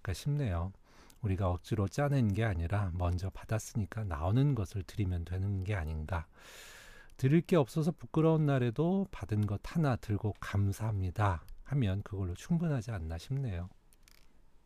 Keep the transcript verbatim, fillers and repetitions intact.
않을까 싶네요. 우리가 억지로 짜낸 게 아니라 먼저 받았으니까 나오는 것을 드리면 되는 게 아닌가. 드릴 게 없어서 부끄러운 날에도 받은 것 하나 들고 감사합니다 하면 그걸로 충분하지 않나 싶네요.